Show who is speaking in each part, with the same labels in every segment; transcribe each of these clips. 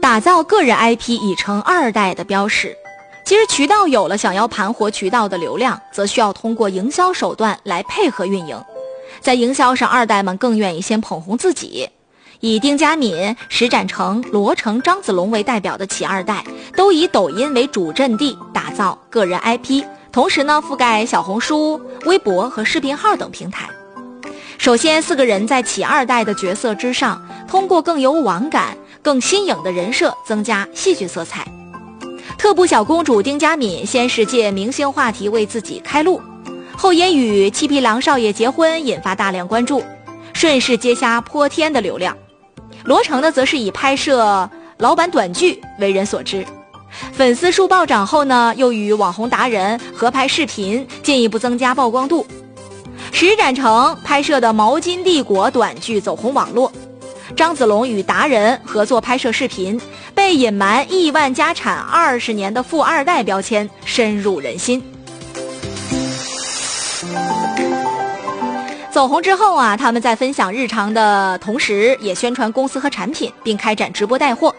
Speaker 1: 打造个人 IP 已成二代的标识。其实渠道有了，想要盘活渠道的流量，则需要通过营销手段来配合运营。在营销上，二代们更愿意先捧红自己。以丁家敏、石展成、罗成、张子龙为代表的企二代，都以抖音为主阵地打造个人 IP， 同时呢覆盖小红书、微博和视频号等平台。首先，4个人在企二代的角色之上，通过更有网感、更新颖的人设增加戏剧色彩。特步小公主丁家敏先是借明星话题为自己开路，后也与七匹狼少爷结婚，引发大量关注，顺势接下泼天的流量。罗成呢，则是以拍摄老版短剧为人所知，粉丝数暴涨后呢，又与网红达人合拍视频，进一步增加曝光度。石展成拍摄的《毛巾帝国》短剧走红网络，张子龙与达人合作拍摄视频，被隐瞒亿万家产20年的富二代标签深入人心。走红之后啊，他们在分享日常的同时，也宣传公司和产品，并开展直播带货。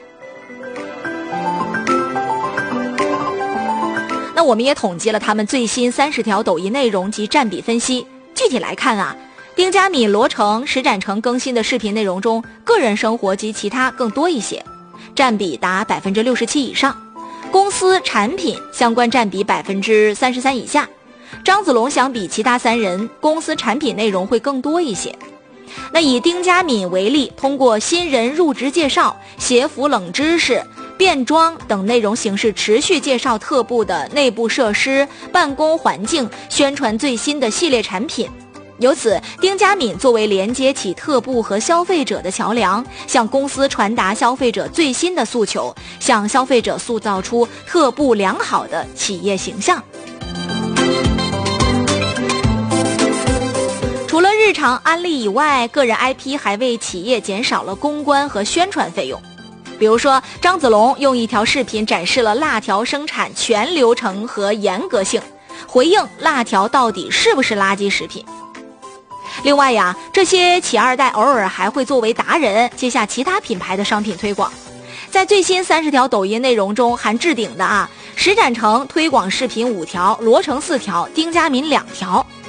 Speaker 1: 那我们也统计了他们最新30条抖音内容及占比分析。具体来看啊，丁家敏、罗成、石展成更新的视频内容中，个人生活及其他更多一些，占比达67%以上；公司产品相关占比33%以下。张子龙相比其他3人，公司产品内容会更多一些。那以丁家敏为例，通过新人入职介绍、鞋服冷知识、变装等内容形式，持续介绍特步的内部设施、办公环境，宣传最新的系列产品。由此，丁家敏作为连接起特步和消费者的桥梁，向公司传达消费者最新的诉求，向消费者塑造出特步良好的企业形象。除了日常案例以外，个人 IP 还为企业减少了公关和宣传费用。比如说，张子龙用一条视频展示了辣条生产全流程和严格性，回应辣条到底是不是垃圾食品。另外呀，这些企二代偶尔还会作为达人接下其他品牌的商品推广。在最新30条抖音内容中，含置顶的石展成推广视频5条，罗成4条，丁家敏2条。